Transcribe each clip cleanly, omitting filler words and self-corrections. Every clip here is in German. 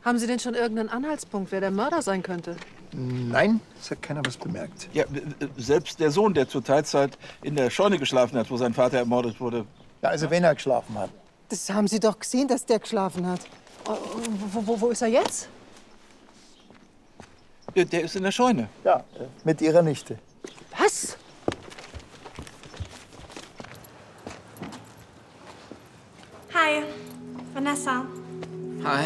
Haben Sie denn schon irgendeinen Anhaltspunkt, wer der Mörder sein könnte? Nein, es hat keiner was bemerkt. Ja, selbst der Sohn, der zur Teilzeit in der Scheune geschlafen hat, wo sein Vater ermordet wurde. Ja, also wenn er geschlafen hat. Das haben Sie doch gesehen, dass der geschlafen hat. Wo ist er jetzt? Der ist in der Scheune. Ja, mit ihrer Nichte. Was? Hi, Vanessa. Hi.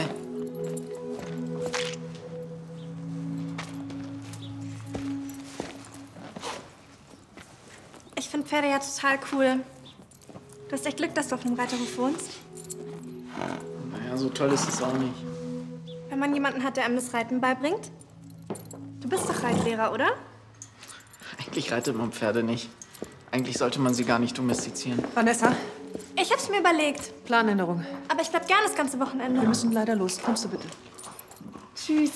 Ich finde Pferde ja total cool. Du hast echt Glück, dass du auf einem Reiterhof wohnst. Naja, so toll ist es auch nicht. Wenn man jemanden hat, der einem das Reiten beibringt. Du bist doch Reitlehrer, oder? Eigentlich reitet man Pferde nicht. Eigentlich sollte man sie gar nicht domestizieren. Vanessa, Ich hab's mir überlegt. Planänderung. Aber ich bleib gerne das ganze Wochenende. Wir müssen leider los. Kommst du bitte? Tschüss.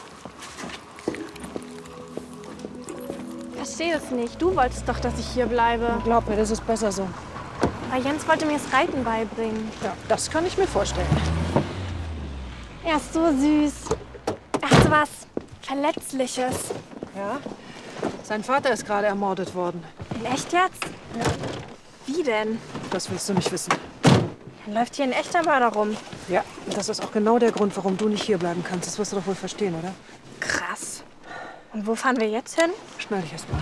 Ich verstehe das nicht. Du wolltest doch, dass ich hier bleibe. Glaub mir, das ist besser so. Aber Jens wollte mir das Reiten beibringen. Ja, das kann ich mir vorstellen. Er ist so süß. Er hat so was Verletzliches. Ja? Sein Vater ist gerade ermordet worden. In echt jetzt? Ja. Wie denn? Das willst du nicht wissen. Dann läuft hier ein echter Mörder rum. Ja, das ist auch genau der Grund, warum du nicht hier bleiben kannst. Das wirst du doch wohl verstehen, oder? Krass. Und wo fahren wir jetzt hin? Schnall dich erst mal an.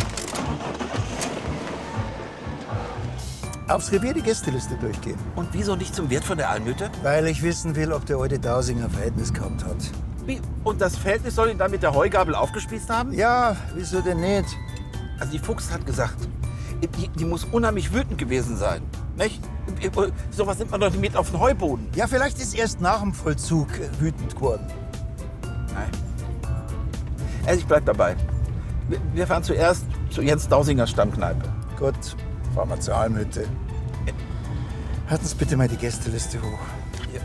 Aufs Revier die Gästeliste durchgehen. Und wieso nicht zum Wirt von der Almhütte? Weil ich wissen will, ob der alte Dausinger Verhältnis gehabt hat. Wie? Und das Verhältnis soll ihn dann mit der Heugabel aufgespießt haben? Ja, wieso denn nicht? Also die Fuchs hat gesagt, die muss unheimlich wütend gewesen sein. Nicht? Sowas nimmt man doch nicht mit auf den Heuboden. Ja, vielleicht ist erst nach dem Vollzug wütend geworden. Nein. Also ich bleib dabei. Wir fahren zuerst zu Jens Dausingers Stammkneipe. Gut, fahren wir zur Almhütte. Halten Sie bitte mal die Gästeliste hoch. Ja.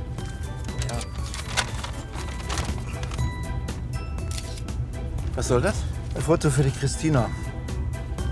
Was soll das? Ein Foto für die Christina.